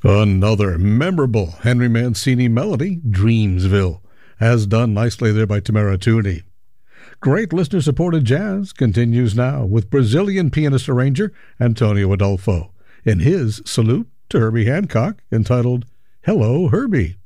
Another memorable Henry Mancini melody, Dreamsville, as done nicely there by Tamara Tooney. Great listener-supported jazz continues now with Brazilian pianist-arranger Antonio Adolfo in his salute to Herbie Hancock entitled Hello, Herbie.